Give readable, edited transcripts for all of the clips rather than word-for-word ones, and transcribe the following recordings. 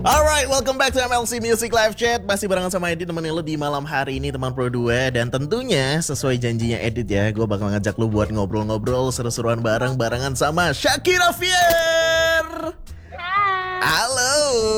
Alright, welcome back to MLC Music Live Chat. Masih barengan sama Edit, temenin lo di malam hari ini, teman Pro 2. Dan tentunya sesuai janjinya Edit ya, gue bakal ngajak lo buat ngobrol-ngobrol seru-seruan barengan sama Shakira Fier. Halo.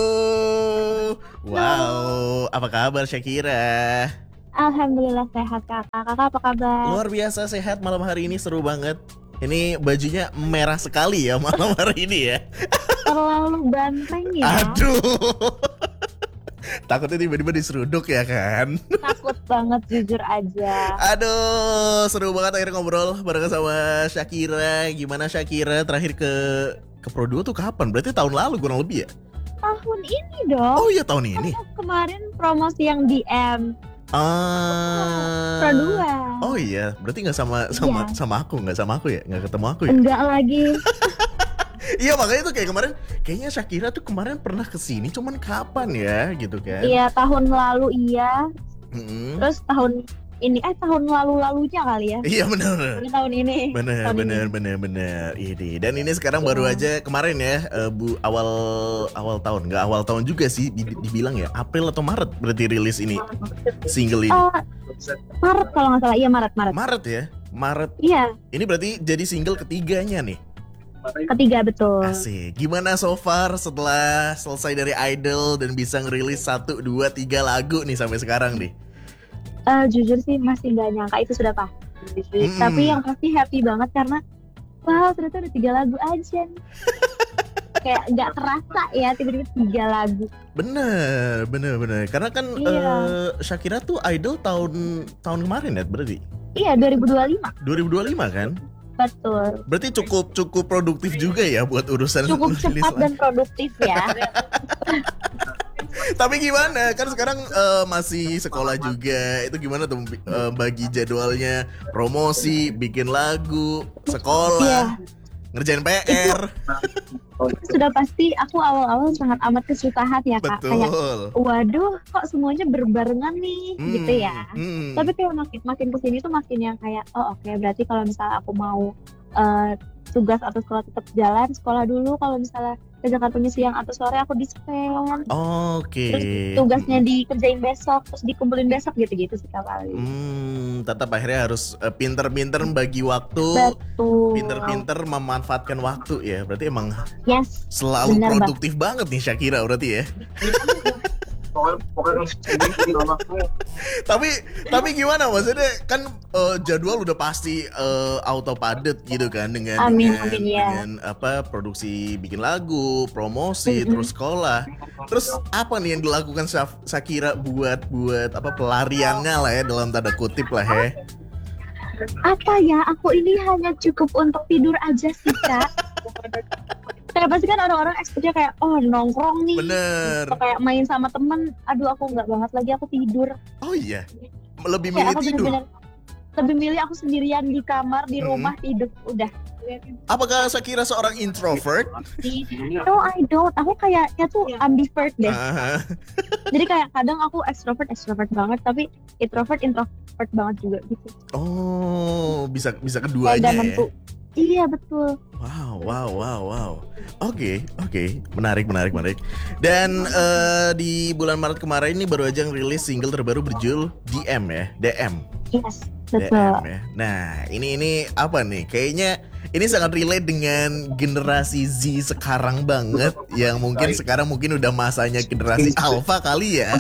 Wow, apa kabar Shakira? Alhamdulillah sehat kakak. Kakak apa kabar? Luar biasa sehat, malam hari ini seru banget. Ini bajunya merah sekali ya malam hari ini ya. Terlalu banteng ya. Aduh. Takutnya tiba-tiba diseruduk ya kan. Takut banget jujur aja. Aduh, seru banget akhirnya ngobrol bareng sama Shakira. Gimana Shakira terakhir ke Pro 2 tuh kapan? Berarti tahun lalu kurang lebih ya? Tahun ini dong. Oh iya tahun ini. Kemarin promosi yang DM Pro 2. Oh iya, berarti nggak sama aku ya? Nggak ketemu aku ya? Enggak lagi. Iya makanya tuh kayak kemarin, kayaknya Shakira tuh kemarin pernah kesini, cuman kapan ya gitu kan? Iya tahun lalu iya. Mm-hmm. Terus tahun ini tahun lalu-lalunya kali ya. Iya benar. Tahun ini. Bener. Ini. Dan ini sekarang baru aja kemarin ya, awal tahun, nggak awal tahun juga sih, dibilang ya April atau Maret berarti rilis ini single ini. Maret kalau nggak salah, iya Maret. Maret ya, Maret. Iya. Ini berarti jadi single ketiganya nih. Ketiga betul. Asik. Gimana so far setelah selesai dari Idol dan bisa ngerilis 1, 2, 3 lagu nih sampai sekarang nih? Jujur sih masih nggak nyangka itu sudah pasti. Tapi yang pasti happy banget karena wow ternyata udah 3 lagu aja nih. Kayak nggak terasa ya tiba-tiba 3 lagu. Bener. Karena kan Shakira tuh Idol tahun kemarin ya berarti? Iya 2025. 2025 kan? Betul. Berarti cukup produktif juga ya buat urusan cukup cepat dan produktif ya. Tapi gimana? Kan sekarang masih sekolah juga. Itu gimana tuh bagi jadwalnya? Promosi, bikin lagu, sekolah, ngerjain PR. Sudah pasti aku awal-awal sangat amat kesusahan ya Kak. Betul. Kayak waduh kok semuanya berbarengan nih gitu ya. Tapi kayak makin kesini tuh makin yang kayak oke, berarti kalau misalnya aku mau tugas atau sekolah tetap jalan, sekolah dulu. Kalau misalnya ke Jakarta siang atau sore aku dispen. Oke. Terus tugasnya dikerjain besok, terus dikumpulin besok gitu-gitu sih Kak paling. Tetap akhirnya harus pinter-pinter bagi waktu. Betul. Pinter-pinter memanfaatkan waktu ya. Berarti emang selalu bener produktif banget nih Shakira berarti ya. tapi gimana maksudnya kan jadwal udah pasti auto padet gitu kan dengan produksi bikin lagu, promosi, terus sekolah. Terus apa nih yang dilakukan Shakira buat pelariannya lah ya dalam tanda kutip lah ya? Apa ya? Aku ini hanya cukup untuk tidur aja sih Kak. Kayak pasti kan orang-orang ekspektnya kayak nongkrong nih. Bener. Atau kayak main sama temen. Aduh aku nggak banget lagi, aku tidur. Oh iya. Lebih milih tidur. Lebih milih aku sendirian di kamar di rumah tidur udah. Apakah Shakira seorang introvert? No, I don't. Aku kayaknya tuh ambivert deh. Jadi kayak kadang aku extrovert banget, tapi introvert banget juga gitu. Oh, bisa keduanya ya. Iya betul. Wow. Oke. Menarik. Dan di bulan Maret kemarin ini baru aja ngerilis single terbaru berjudul DM ya, DM. Yes, betul. DM ya. Nah, ini apa nih? Kayaknya ini sangat relate dengan generasi Z sekarang banget, yang mungkin sekarang udah masanya generasi Alpha kali ya.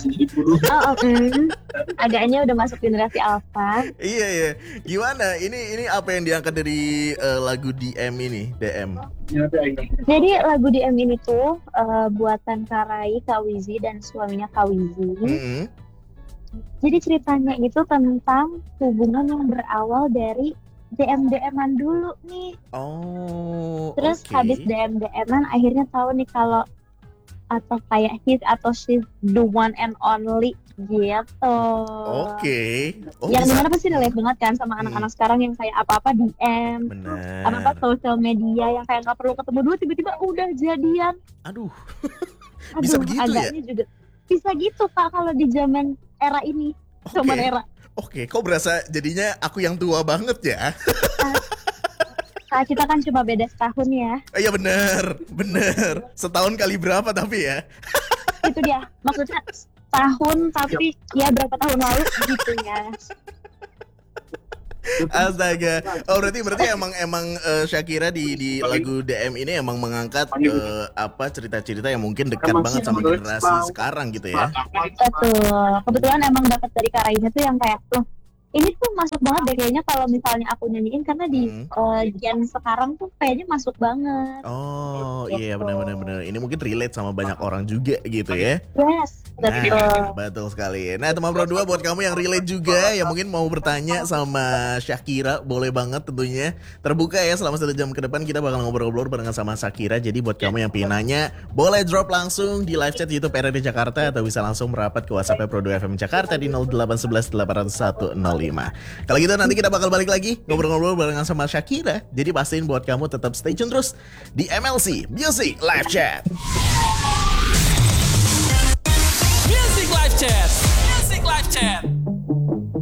Agaknya udah masuk generasi Alpha. Iya. Gimana? Ini apa yang diangkat dari lagu DM ini? DM. Jadi lagu DM ini tuh buatan Karai, Kak Wizi dan suaminya Kak Wizi. Jadi ceritanya itu tentang hubungan yang berawal dari DM-an dulu nih. Terus habis DM-an akhirnya tahu nih kalau atau kayak he's atau she's the one and only gitu. Yang dimana pasti relate banget kan sama anak-anak sekarang yang kayak apa-apa DM, apa-apa sosial media yang kayak nggak perlu ketemu dulu tiba-tiba udah jadian. Aduh. Bisa begitu agaknya ya? Juga bisa gitu Kak kalau di zaman era ini. Zaman era. Oke, kok berasa jadinya aku yang tua banget ya? Kita kan cuma beda setahun ya. Iya bener. Setahun kali berapa tapi ya? itu dia. Maksudnya tahun tapi ya berapa tahun lalu gitu ya. Astaga. Oh berarti emang Shakira di lagu DM ini emang mengangkat cerita-cerita yang mungkin dekat banget sama generasi sekarang gitu ya. Betul. Kebetulan emang dapat dari Karainya tuh yang kayak tuh ini tuh masuk banget deh kayaknya kalau misalnya aku nyanyiin karena di gen sekarang tuh kayaknya masuk banget. Oh iya benar. Ini mungkin relate sama banyak orang juga gitu ya. Yes, betul. Nah, betul sekali. Nah teman Pro 2 buat kamu yang relate juga yang mungkin mau bertanya sama Shakira, boleh banget tentunya. Terbuka ya selama 1 jam ke depan kita bakal ngobrol-ngobrol barengan sama Shakira. Jadi buat kamu yang pengen nanya, boleh drop langsung di live chat YouTube RRD Jakarta atau bisa langsung merapat ke WhatsApp Pro 2 FM Jakarta di 0811 801 05. Kalau gitu nanti kita bakal balik lagi ngobrol-ngobrol barengan sama Shakira. Jadi pastiin buat kamu tetap stay tune terus di MLC Music Live Chat. Music Live Chat. Music Live Chat.